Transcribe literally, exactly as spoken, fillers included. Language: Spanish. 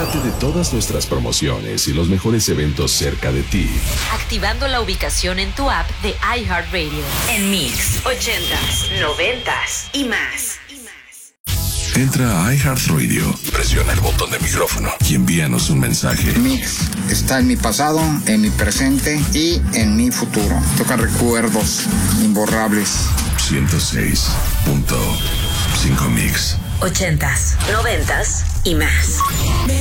Entérate de todas nuestras promociones y los mejores eventos cerca de ti. Activando la ubicación en tu app de iHeartRadio. En Mix, ochentas, noventas y más. Entra a iHeartRadio, presiona el botón de micrófono y envíanos un mensaje. Mix está en mi pasado, en mi presente y en mi futuro. Toca recuerdos imborrables. ciento seis punto cinco Mix. Ochentas, noventas y más.